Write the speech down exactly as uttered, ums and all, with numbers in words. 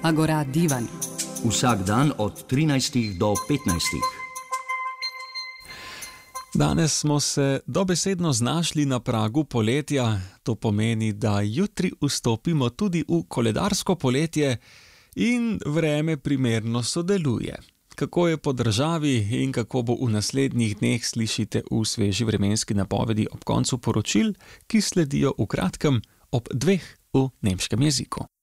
Agora Divan. Vsak dan od trinajstih do petnajstih. Danes smo se dobesedno znašli na pragu poletja. To pomeni, da jutri vstopimo tudi v koledarsko poletje in vreme primerno sodeluje. Kako je po državi in kako bo v naslednjih dneh, slišite v sveži vremenski napovedi ob koncu poročil, ki sledijo v kratkem ob dveh v nemškem jeziku.